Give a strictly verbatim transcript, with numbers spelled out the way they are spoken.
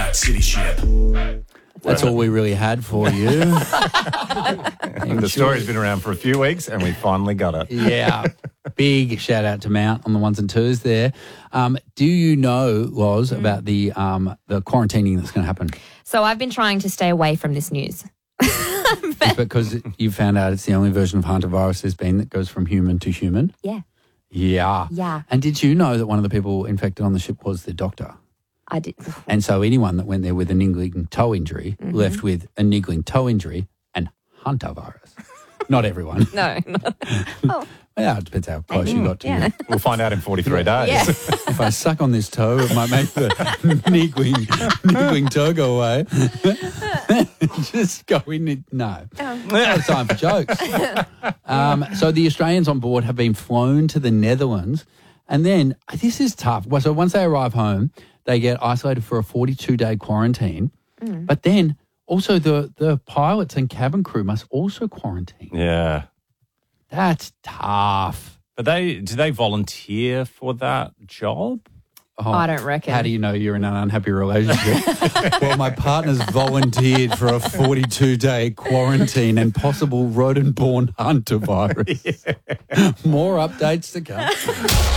That city shit. That's all we really had for you. The story's been around for a few weeks and we finally got it. Yeah. Big shout out to Mount on the ones and twos there. Um, do you know, Loz, mm. about the um, the quarantining that's going to happen? So I've been trying to stay away from this news. It's because you found out it's the only version of hantavirus there's been that goes from human to human? Yeah. Yeah. Yeah. And did you know that one of the people infected on the ship was the doctor? I did. And so anyone that went there with a niggling toe injury mm-hmm. left with a niggling toe injury and hantavirus. Not everyone. No. Not, oh. Yeah, it depends how close you got to yeah. you. We'll find out in forty-three days. Yeah. If I suck on this toe, it might make the niggling, niggling toe go away. Just go in. It, no. Oh. No time for jokes. Um, so the Australians on board have been flown to the Netherlands. And then, this is tough. Well, so once they arrive home, they get isolated for a forty-two day quarantine. Mm. But then also the, the pilots and cabin crew must also quarantine. Yeah. That's tough. But they do they volunteer for that job? Oh, I don't reckon. How do you know you're in an unhappy relationship? Well, my partner's volunteered for a forty-two day quarantine and possible rodent-borne hantavirus. Yeah. More updates to come.